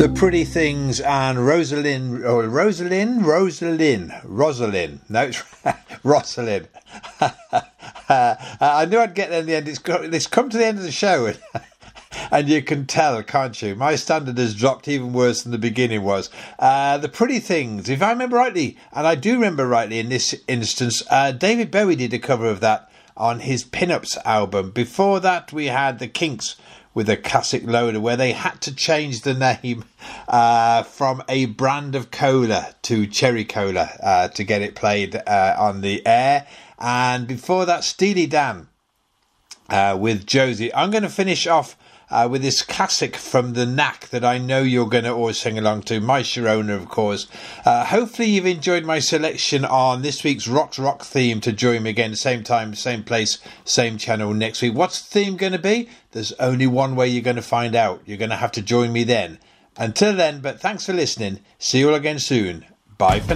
The Pretty Things and Rosalind. No, it's Rosalind. I knew I'd get there in the end. It's come to the end of the show, and you can tell, can't you? My standard has dropped even worse than the beginning was. The Pretty Things, if I remember rightly, and I do remember rightly in this instance, David Bowie did a cover of that on his Pin-Ups album. Before that, we had the Kinks with a classic loader where they had to change the name from a brand of cola to Cherry Cola to get it played on the air. And before that, Steely Dan with Josie. I'm going to finish off with this classic from the Knack that I know you're going to always sing along to, My Sharona, of course. Hopefully you've enjoyed my selection on this week's Rock theme. To join me again, same time, same place, same channel next week. What's the theme going to be? There's only one way you're going to find out. You're going to have to join me then. Until then, but thanks for listening. See you all again soon. Bye for now.